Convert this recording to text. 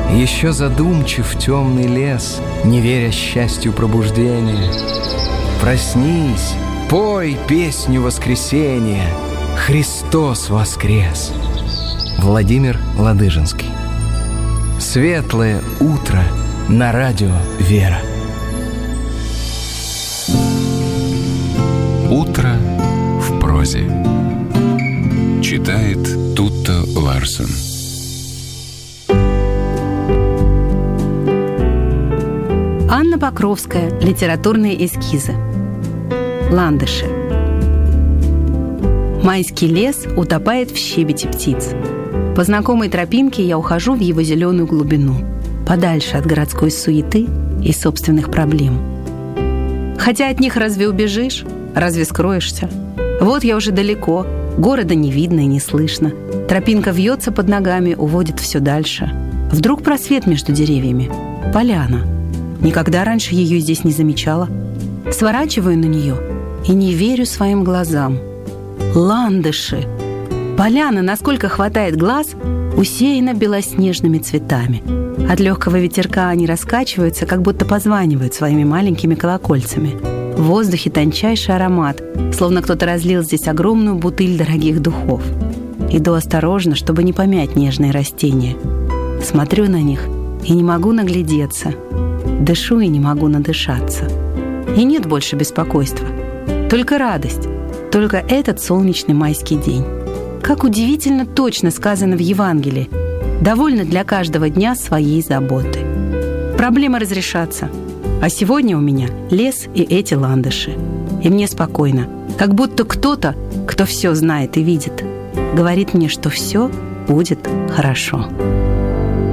Еще задумчив темный лес, не веря счастью пробуждения. Проснись, пой песню воскресения, Христос воскрес. Владимир Ладыжинский. Светлое утро на радио «Вера». Утро в прозе. Читает Тутта Ларсен. Анна Покровская. Литературные эскизы. Ландыши. Майский лес утопает в щебете птиц. По знакомой тропинке я ухожу в его зеленую глубину, подальше от городской суеты и собственных проблем. Хотя от них разве убежишь? Разве скроешься? Вот я уже далеко, города не видно и не слышно. Тропинка вьется под ногами, уводит все дальше. Вдруг просвет между деревьями. Поляна. Никогда раньше ее здесь не замечала. Сворачиваю на нее и не верю своим глазам. Ландыши! Поляна, насколько хватает глаз, усеяна белоснежными цветами. От легкого ветерка они раскачиваются, как будто позванивают своими маленькими колокольцами. В воздухе тончайший аромат, словно кто-то разлил здесь огромную бутыль дорогих духов. Иду осторожно, чтобы не помять нежные растения. Смотрю на них и не могу наглядеться. Дышу и не могу надышаться. И нет больше беспокойства. Только радость. Только этот солнечный майский день. Как удивительно точно сказано в Евангелии: довольно для каждого дня своей заботы. Проблемы разрешатся. А сегодня у меня лес и эти ландыши. И мне спокойно. Как будто кто-то, кто все знает и видит, говорит мне, что все будет хорошо.